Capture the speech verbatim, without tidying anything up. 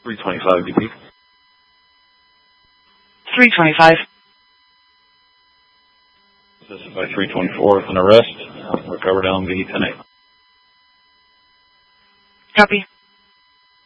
three twenty-five, D P. three twenty-five. Specify three twenty-four with an arrest. Recovered L M V ten eight. Copy.